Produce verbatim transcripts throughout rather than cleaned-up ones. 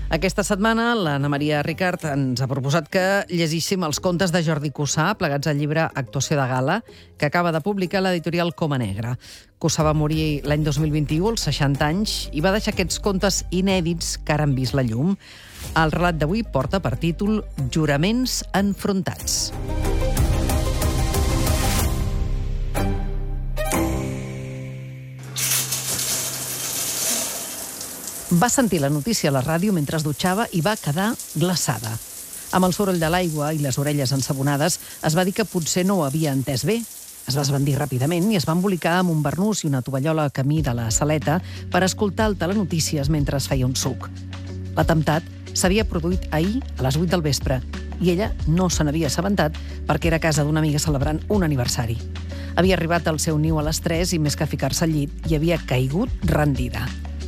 Aquesta setmana l'Anna Maria Ricard ens ha proposat que llegíssim els contes de Jordi Cussà, plegats al llibre Actuació de Gala, que acaba de publicar l'editorial Coma Negra. Cussà va morir l'any dos mil vint-i-u, als seixanta anys, i va deixar aquests contes inèdits que ara han vist la llum. El relat d'avui porta per títol Juraments enfrontats. Va sentir la notícia a la ràdio mentre es dutxava i va quedar glaçada. Amb el soroll de l'aigua i les orelles ensabonades, es va dir que potser no ho havia entès bé. Es va esbandir ràpidament i es va embolicar amb un barnús i una tovallola a camí de la saleta per escoltar el telenotícies mentre es feia un suc. L'atemptat s'havia produït ahir a les vuit del vespre i ella no se n'havia assabentat perquè era a casa d'una amiga celebrant un aniversari. Havia arribat al seu niu a les tres i més que ficar-se al llit hi havia caigut rendida.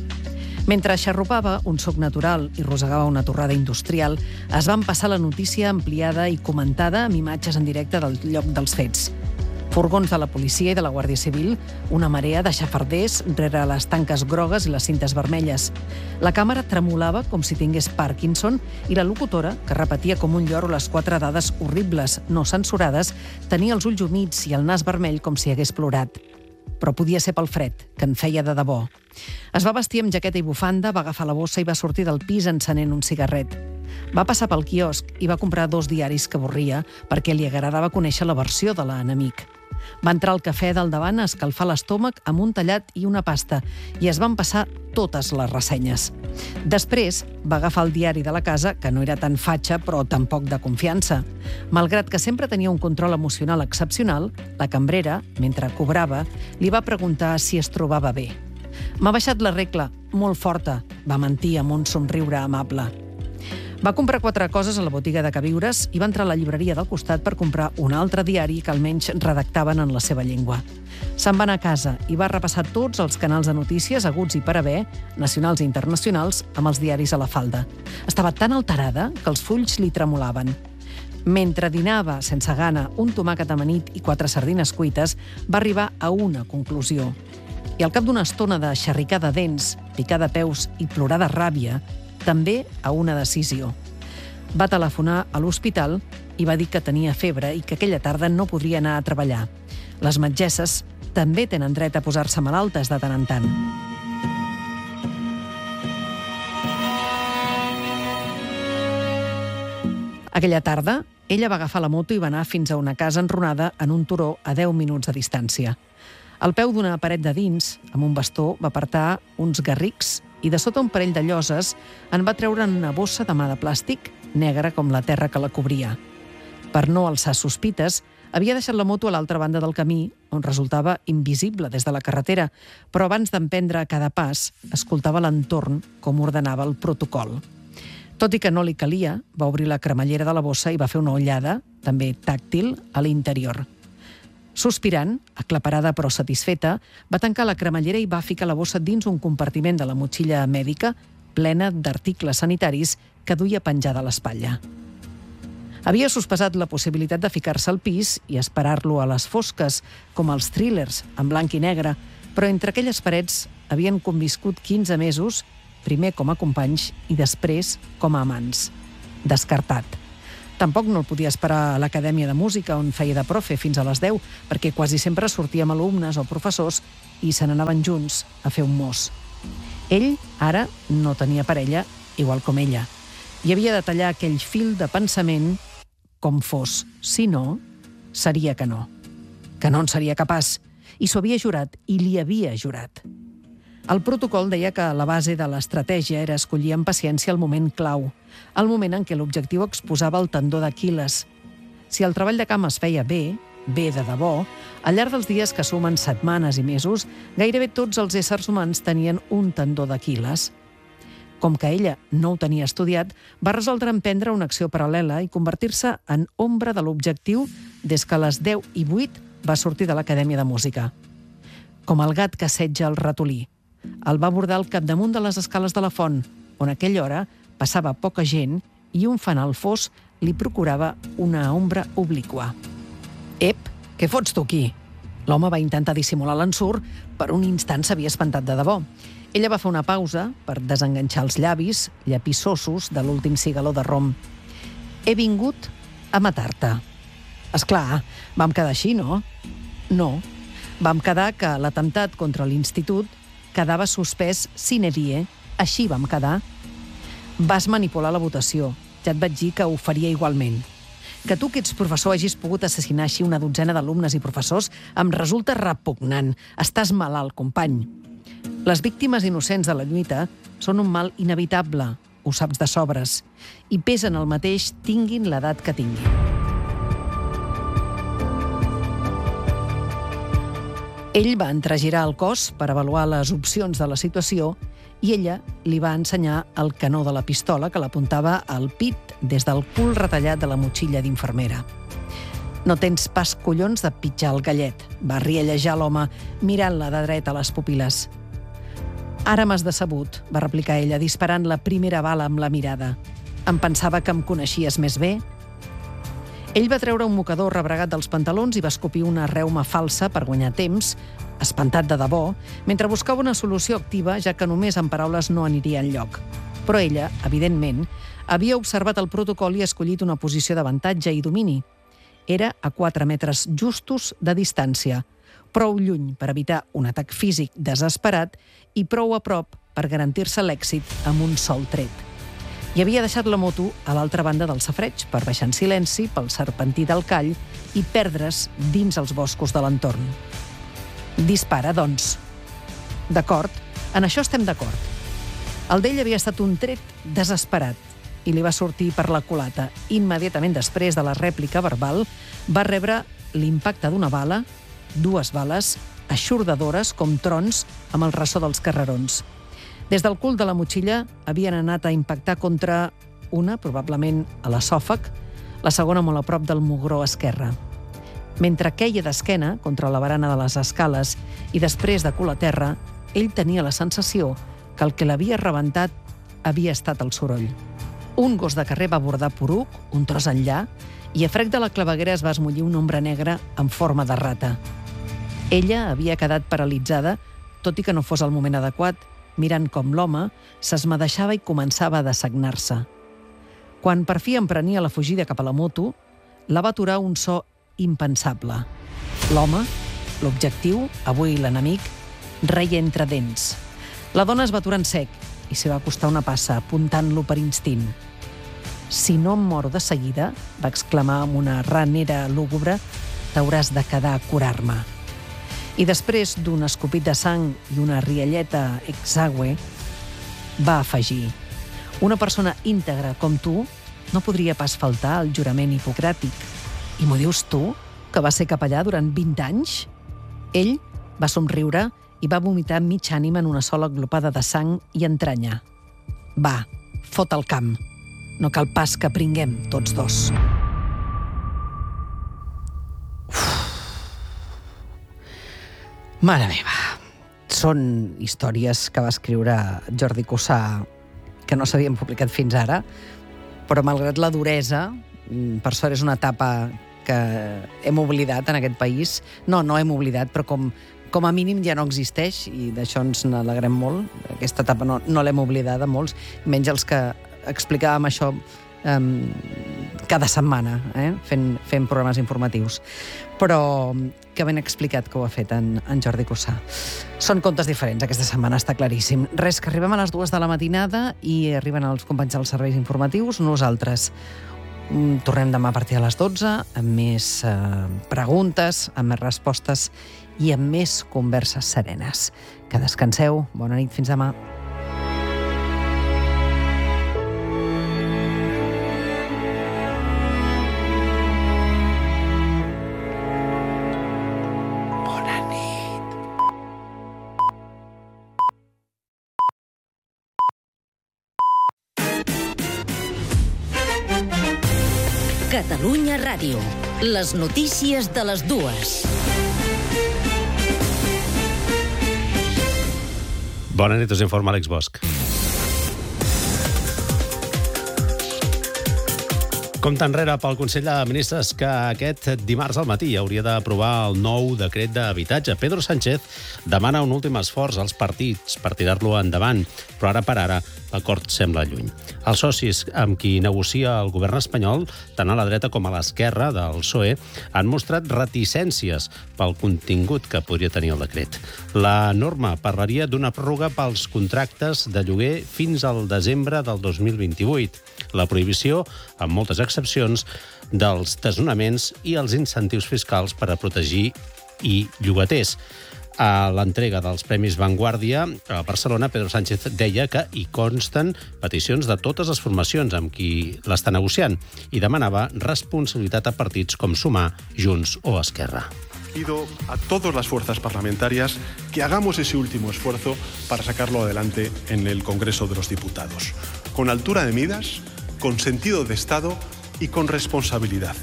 Mentre xarrupava un soc natural i rosegava una torrada industrial, es van passar la notícia ampliada i comentada amb imatges en directe del lloc dels fets. Furgons de la policia i de la Guàrdia Civil, una marea de xafarders rere les tanques grogues i les cintes vermelles. La càmera tremolava com si tingués Parkinson i la locutora, que repetia com un lloro les quatre dades horribles no censurades, tenia els ulls humits i el nas vermell com si hagués plorat. Però podia ser pel fred, que en feia de debò. Es va vestir amb jaqueta i bufanda, va agafar la bossa i va sortir del pis encenent un cigarret. Va passar pel quiosc i va comprar dos diaris que avorria perquè li agradava conèixer la versió de l'enemic. Va entrar al cafè del davant a escalfar l'estómac amb un tallat i una pasta i es van passar totes les ressenyes. Després va agafar el diari de la casa, que no era tan fatxa però tampoc de confiança. Malgrat que sempre tenia un control emocional excepcional, la cambrera, mentre cobrava, li va preguntar si es trobava bé. «M'ha baixat la regla, molt forta», va mentir amb un somriure amable. Va comprar quatre coses a la botiga de queviures i va entrar a la llibreria del costat per comprar un altre diari que almenys redactaven en la seva llengua. Se'n va anar a casa i va repassar tots els canals de notícies haguts i per haver, nacionals i internacionals, amb els diaris a la falda. Estava tan alterada que els fulls li tremolaven. Mentre dinava sense gana un tomàquet amanit i quatre sardines cuites, va arribar a una conclusió. I al cap d'una estona de xerricar de dents, picar de peus i plorar de ràbia, també a una decisió. Va telefonar a l'hospital i va dir que tenia febre i que aquella tarda no podria anar a treballar. Les metgesses també tenen dret a posar-se malaltes de tant en tant. Aquella tarda, ella va agafar la moto i va anar fins a una casa enrunada en un turó a deu minuts de distància. Al peu d'una paret de dins, amb un bastó, va apartar uns garrics i de sota un parell de lloses en va treure una bossa de mà de plàstic, negra com la terra que la cobria. Per no alçar sospites, havia deixat la moto a l'altra banda del camí, on resultava invisible des de la carretera, però abans d'emprendre cada pas, escoltava l'entorn com ordenava el protocol. Tot i que no li calia, va obrir la cremallera de la bossa i va fer una ullada, també tàctil, a l'interior. Sospirant, aclaparada però satisfeta, va tancar la cremallera i va ficar la bossa dins un compartiment de la motxilla mèdica plena d'articles sanitaris que duia penjada a l'espatlla. Havia sospesat la possibilitat de ficar-se al pis i esperar-lo a les fosques, com els thrillers, en blanc i negre, però entre aquelles parets havien conviscut quinze mesos, primer com a companys i després com a amants. Descartat. Tampoc no el podia esperar a l'Acadèmia de Música, on feia de profe fins a les deu, perquè quasi sempre sortia amb alumnes o professors i se n'anaven junts a fer un mos. Ell, ara, no tenia parella, igual com ella, i havia de tallar aquell fil de pensament com fos. Si no, seria que no. Que no en seria capaç. I s'ho havia jurat, i li havia jurat. El protocol deia que la base de l'estratègia era escollir amb paciència el moment clau, el moment en què l'objectiu exposava el tendó d'Aquil·les. Si el treball de camp es feia bé, bé de debò, al llarg dels dies que sumen setmanes i mesos, gairebé tots els éssers humans tenien un tendó d'Aquil·les. Com que ella no ho tenia estudiat, va resoldre emprendre una acció paral·lela i convertir-se en ombra de l'objectiu des que a les deu i vuit va sortir de l'Acadèmia de Música. Com el gat que assetja el ratolí. El va abordar al capdamunt de les escales de la font, on a aquella hora passava poca gent i un fanal fos li procurava una ombra obliqua. «Ep, què fots tu aquí?» L'home va intentar dissimular l'ensurt, per un instant s'havia espantat de debò. Ella va fer una pausa per desenganxar els llavis llapissosos de l'últim cigaló de rom. He vingut a matar-te. Esclar, vam quedar així, no? No. Vam quedar que l'atemptat contra l'institut quedava suspès sine die. Així vam quedar. Vas manipular la votació. Ja et vaig dir que ho faria igualment. Que tu, que ets professor, hagis pogut assassinar així una dotzena d'alumnes i professors em resulta repugnant. Estàs malalt, company. Les víctimes innocents de la lluita són un mal inevitable, ho saps de sobres, i pesen el mateix tinguin l'edat que tinguin. Ell va entregirar el cos per avaluar les opcions de la situació i ella li va ensenyar el canó de la pistola que l'apuntava al pit des del cul retallat de la motxilla d'infermera. No tens pas collons de pitjar el gallet, va riellejar l'home, mirant-la de dret a les pupil·les. Ara m'has decebut, va replicar ella, disparant la primera bala amb la mirada. Em pensava que em coneixies més bé. Ell va treure un mocador rebregat dels pantalons i va escopir una reuma falsa per guanyar temps, espantat de debò, mentre buscava una solució activa, ja que només amb paraules no aniria enlloc. Però ella, evidentment, havia observat el protocol i escollit una posició d'avantatge i domini. Era a quatre metres justos de distància, prou lluny per evitar un atac físic desesperat i prou a prop per garantir-se l'èxit amb un sol tret. I havia deixat la moto a l'altra banda del safareig per baixar en silenci pel serpentí del Call i perdre's dins els boscos de l'entorn. Dispara, doncs. D'acord, en això estem d'acord. El d'ell havia estat un tret desesperat i li va sortir per la culata. Immediatament després de la rèplica verbal va rebre l'impacte d'una bala, dues bales, eixordadores com trons amb el ressò dels carrerons. Des del cul de la motxilla havien anat a impactar contra una, probablement a l'esòfag, la segona molt a prop del mugró esquerre. Mentre queia d'esquena contra la barana de les escales i després de cul a terra, ell tenia la sensació que el que l'havia rebentat havia estat el soroll. Un gos de carrer va abordar Poruc, un tros enllà, i a frec de la claveguera es va esmollir una ombra negra en forma de rata. Ella havia quedat paralitzada, tot i que no fos el moment adequat, mirant com l'home s'esmadeixava i començava a dessagnar-se. Quan per fi emprenia la fugida cap a la moto, la va aturar un so impensable. L'home, l'objectiu, avui l'enemic, reia entre dents. La dona es va aturar en sec i s'hi va acostar una passa, apuntant-lo per instint. «Si no em moro de seguida», va exclamar amb una ranera lúgubre, «t'hauràs de quedar a curar-me». I després d'un escopit de sang i una rialleta exagüe, va afegir: «Una persona íntegra com tu no podria pas faltar al jurament hipocràtic. I m'ho dius tu, que va ser capellà durant vint anys?» Ell va somriure i va vomitar mig ànima en una sola glopada de sang i entranya. «Va, fot el camp. No cal pas que pringuem tots dos». Mare meva, són històries que va escriure Jordi Cussà que no s'havien publicat fins ara, però malgrat la duresa, per sort és una etapa que hem oblidat en aquest país. No, no hem oblidat, però com, com a mínim ja no existeix i d'això ens n'alegrem molt. Aquesta etapa no, no l'hem oblidada molts, menys els que explicàvem això um, cada setmana, eh? fent, fent programes informatius. Però que ben explicat que ho ha fet en, en Jordi Cussà. Són contes diferents aquesta setmana, està claríssim. Res, que arribem a les dues de la matinada i arriben els companys dels serveis informatius. Nosaltres tornem demà a partir de les dotze amb més eh, preguntes, amb més respostes i amb més converses serenes. Que descanseu. Bona nit, fins demà. Catalunya Ràdio. Les notícies de les dues. Bona nit, us informa Àlex Bosch. Compte enrere pel Consell de Ministres que aquest dimarts al matí hauria d'aprovar el nou decret d'habitatge. Pedro Sánchez demana un últim esforç als partits per tirar-lo endavant, però ara per ara l'acord sembla lluny. Els socis amb qui negocia el govern espanyol, tant a la dreta com a l'esquerra del P S O E, han mostrat reticències pel contingut que podria tenir el decret. La norma parlaria d'una pròrroga pels contractes de lloguer fins al desembre del dos mil vint-i-vuit. La prohibició, amb moltes excepcions, dels desnonaments i els incentius fiscals per a protegir i llogaters. A l'entrega dels Premis Vanguardia a Barcelona, Pedro Sánchez deia que hi consten peticions de totes les formacions amb qui l'està negociant i demanava responsabilitat a partits com Sumar, Junts o Esquerra. Pido a todas las fuerzas parlamentarias que hagamos ese último esfuerzo para sacarlo adelante en el Congreso de los Diputados, con altura de miras, con sentido de Estado y con responsabilidad.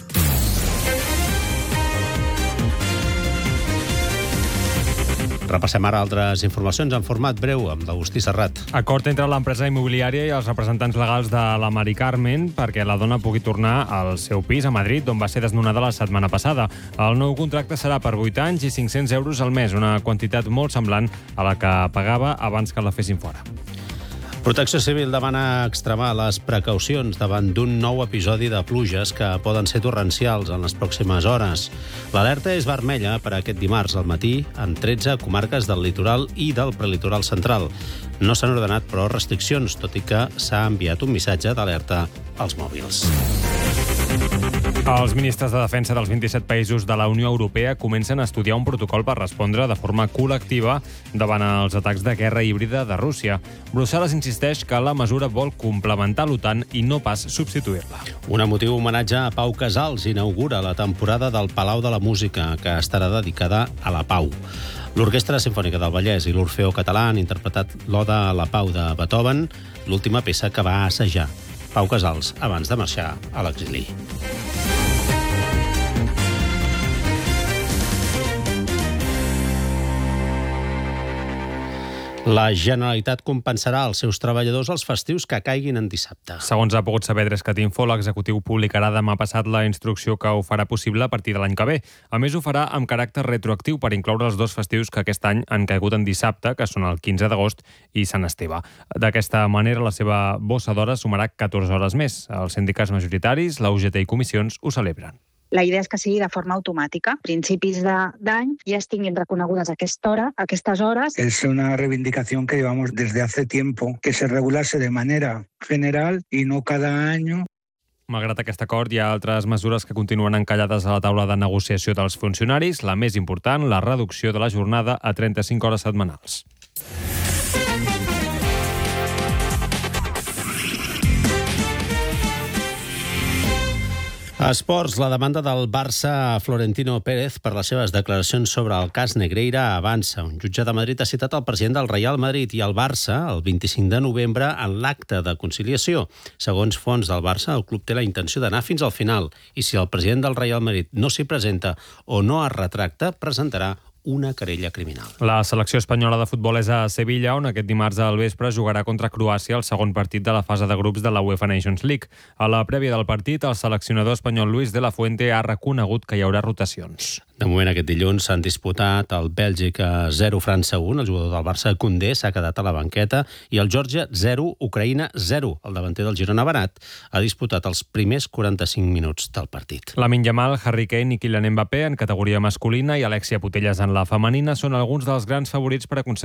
Repassem ara altres informacions en format breu amb l'Agustí Serrat. Acord entre l'empresa immobiliària i els representants legals de la Mari Carmen perquè la dona pugui tornar al seu pis a Madrid, d'on va ser desnonada la setmana passada. El nou contracte serà per vuit anys i cinc-cents euros al mes, una quantitat molt semblant a la que pagava abans que la fessin fora. Protecció Civil demana extremar les precaucions davant d'un nou episodi de pluges que poden ser torrencials en les pròximes hores. L'alerta és vermella per a aquest dimarts al matí en tretze comarques del litoral i del prelitoral central. No s'han ordenat, però, restriccions, tot i que s'ha enviat un missatge d'alerta als mòbils. Els ministres de defensa dels vint-i-set països de la Unió Europea comencen a estudiar un protocol per respondre de forma col·lectiva davant els atacs de guerra híbrida de Rússia. Brussel·les insisteix que la mesura vol complementar l'OTAN i no pas substituir-la. Un emotiu homenatge a Pau Casals inaugura la temporada del Palau de la Música, que estarà dedicada a la pau. L'Orquestra Simfònica del Vallès i l'Orfeó Català han interpretat l'Oda a la Pau de Beethoven, l'última peça que va assajar Pau Casals abans de marxar a l'exili. La Generalitat compensarà als seus treballadors els festius que caiguin en dissabte. Segons ha pogut saber Drescatinfo, l'executiu publicarà demà passat la instrucció que ho farà possible a partir de l'any que ve. A més, ho farà amb caràcter retroactiu per incloure els dos festius que aquest any han caigut en dissabte, que són el quinze d'agost i Sant Esteve. D'aquesta manera, la seva bossa d'hores sumarà catorze hores més. Els sindicats majoritaris, la U G T i comissions ho celebren. La idea és que sigui de forma automàtica. A principis d'any ja estiguin reconegudes aquesta hora, aquestes hores. Es una reivindicación que llevamos desde hace tiempo, que se regulase de manera general y no cada año. Malgrat aquest acord, hi ha altres mesures que continuen encallades a la taula de negociació dels funcionaris. La més important, la reducció de la jornada a trenta-cinc hores setmanals. A esports, la demanda del Barça a Florentino Pérez per les seves declaracions sobre el cas Negreira avança. Un jutge de Madrid ha citat el president del Real Madrid i el Barça el vint-i-cinc de novembre en l'acte de conciliació. Segons fonts del Barça, el club té la intenció d'anar fins al final i si el president del Real Madrid no s'hi presenta o no es retracta, presentarà una querella criminal. La selecció espanyola de futbol és a Sevilla, on aquest dimarts al vespre jugarà contra Croàcia el segon partit de la fase de grups de la UEFA Nations League. A la prèvia del partit, el seleccionador espanyol Luis de la Fuente ha reconegut que hi haurà rotacions. De moment, aquest dilluns s'han disputat el Bèlgica zero França un, el jugador del Barça Koundé s'ha quedat a la banqueta, i el Geòrgia zero Ucraïna zero, el davanter del Girona Barat, ha disputat els primers quaranta-cinc minuts del partit. Lamine Yamal, Harry Kane i Kylian Mbappé en categoria masculina i Alexia Putellas en la femenina són alguns dels grans favorits per aconseguir